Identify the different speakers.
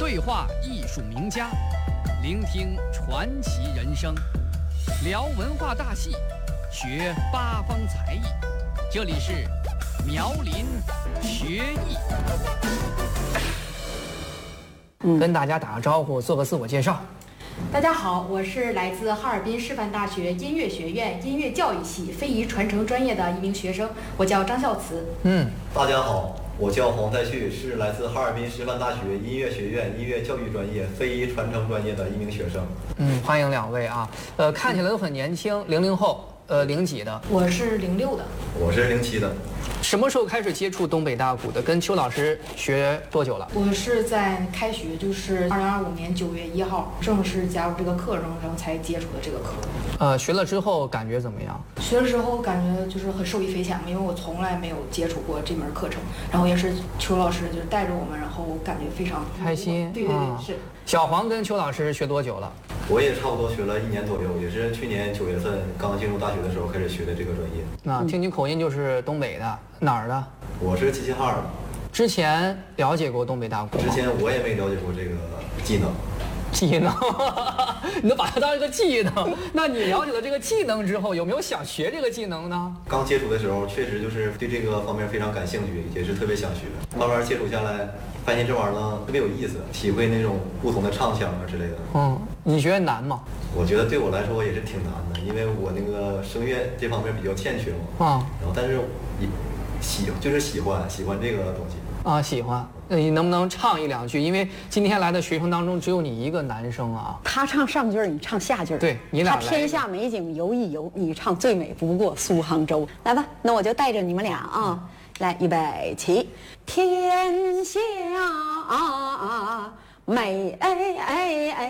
Speaker 1: 对话艺术名家，聆听传奇人生，聊文化大戏，学八方才艺。这里是苗林学艺。跟大家打个招呼，做个自我介绍。
Speaker 2: 大家好，我是来自哈尔滨师范大学音乐学院音乐教育系非遗传承专业的一名学生，我叫张孝慈。
Speaker 3: 大家好，我叫黄在旭，是来自哈尔滨师范大学音乐学院音乐教育专业非遗传承专业的一名学生。
Speaker 1: 欢迎两位啊。看起来都很年轻，00后，零几的？
Speaker 2: 我是06的。
Speaker 3: 我是07的。
Speaker 1: 什么时候开始接触东北大鼓的？跟邱老师学多久了？
Speaker 2: 我是在开学，就是2025年9月1号正式加入这个课程，然后才接触的这个课。
Speaker 1: 学了之后感觉怎么样？
Speaker 2: 学了之后感觉就是很受益匪浅，因为我从来没有接触过这门课程，然后也是邱老师就是带着我们，然后感觉非常
Speaker 1: 开心。
Speaker 2: 对，是。
Speaker 1: 小黄跟邱老师学多久了？
Speaker 3: 我也差不多学了1年左右，也是去年9月份刚进入大学的时候开始学的这个专业。
Speaker 1: 听你口音就是东北的，哪儿的？
Speaker 3: 我是齐齐哈尔的。
Speaker 1: 之前了解过东北大鼓吗？
Speaker 3: 之前我也没了解过这个技能。
Speaker 1: 你都把它当一个技能。那你了解了这个技能之后，有没有想学这个技能呢？
Speaker 3: 刚接触的时候，确实就是对这个方面非常感兴趣，也是特别想学。慢慢接触下来，发现这玩意儿呢特别有意思，体会那种不同的唱腔啊之类的。
Speaker 1: 你觉得难吗？
Speaker 3: 我觉得对我来说也是挺难的，因为我那个声乐这方面比较欠缺嘛。然后但是也喜欢这个东西。
Speaker 1: 喜欢。那你能不能唱一两句？因为今天来的学生当中只有你一个男生啊。
Speaker 4: 他唱上句儿，你唱下句儿。
Speaker 1: 对，你俩来。
Speaker 4: 他天下美景游一游，你唱最美不过苏杭州。来吧，那我就带着你们俩啊，来，预备起，天下美